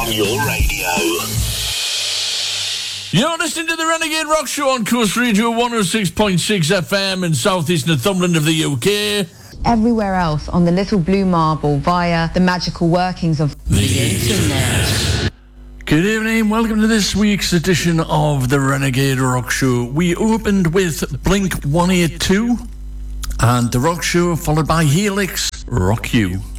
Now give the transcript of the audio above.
your radio. You're listening to the Renegade Rock Show on Coast Radio 106.6 FM in southeast Northumberland of the UK. Everywhere else on the little blue marble via the magical workings of the internet. Good evening, welcome to this week's edition of the Renegade Rock Show. We opened with Blink 182 and the Rock Show, followed by Helix, Rock You.